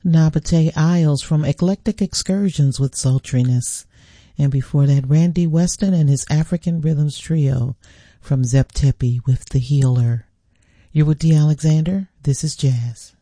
Nabate Isles from Eclectic Excursions with Sultriness. And before that, Randy Weston and his African Rhythms Trio from Zep Tepi with The Healer. You're with D. Alexander. This is Jazz.